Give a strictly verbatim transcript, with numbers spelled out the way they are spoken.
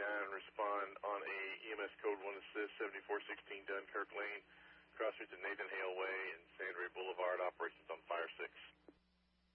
nine and respond on a E M S code one assist seventy-four sixteen Dunkirk Lane, crossing to Nathan Hale Way, and